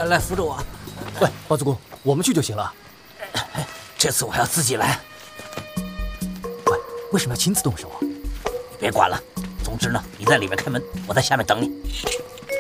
来扶着我。 喂，包租公，我们去就行了。 这次我要自己来。 喂，为什么要亲自动手啊？ 别管了，总之呢，你在里面开门，我在下面等你。